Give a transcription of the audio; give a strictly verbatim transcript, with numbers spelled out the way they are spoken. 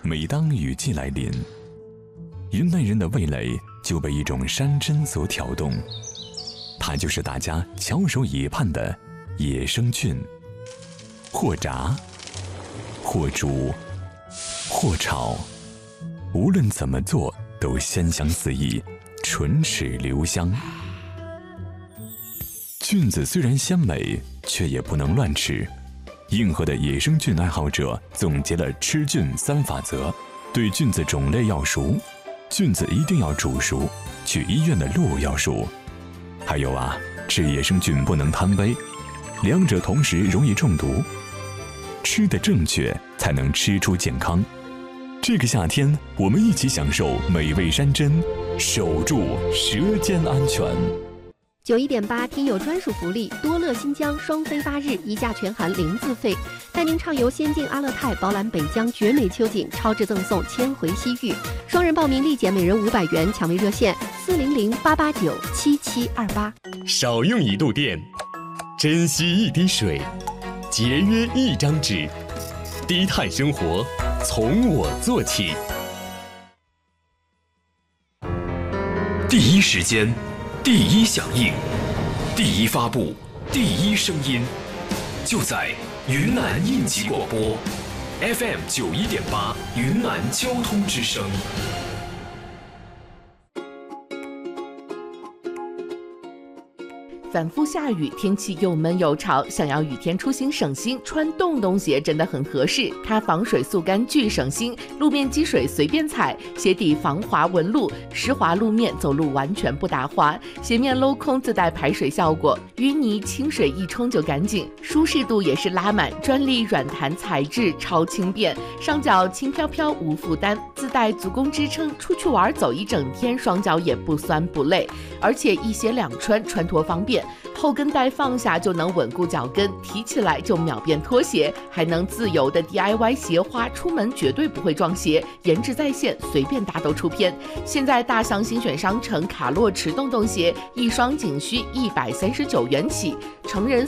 每当雨季来临，云南人的味蕾就被一种山珍所挑动，它就是大家翘首以盼的野生菌。或炸，或煮，或炒，无论怎么做都鲜香四溢，唇齿留香。菌子虽然鲜美，却也不能乱吃。硬核的野生菌爱好者总结了吃菌三法则：对菌子种类要熟，菌子一定要煮熟，去医院的路要熟。还有啊，吃野生菌不能贪杯，两者同时容易中毒。吃得正确，才能吃出健康。这个夏天，我们一起享受美味山珍，守住舌尖安全。 九一点八听友专属福利，多乐新疆双飞八日，一价全含零自费，带您畅游仙境阿勒泰，饱览北疆绝美秋景，超值赠送千回西域。双人报名立减每人五百元，抢位热线四零零八八九七七二八。 少用一度电，珍惜一滴水，节约一张纸，低碳生活从我做起。 第一时间，第一响应，第一发布，第一声音，就在云南应急广播 F M 九一点八，云南交通之声。 反复下雨，天气又闷又潮，想要雨天出行省心，穿洞洞鞋真的很合适。它防水速干巨省心，路面积水随便踩，鞋底防滑纹路，湿滑路面走路完全不打滑，鞋面镂空自带排水效果，淤泥清水一冲就干净，舒适度也是拉满，专利软弹材质，超轻便，上脚轻飘飘无负担，自带足弓支撑，出去玩走一整天，双脚也不酸不累，而且一鞋两穿，穿脱方便。后跟带放下就能稳固脚跟，提起来就秒变拖鞋，还能自由的 D I Y 鞋花，出门绝对不会撞鞋，颜值在线，随便搭都出片。现在大象新选商城卡洛驰洞洞鞋，一双仅需一百三十九元起，成人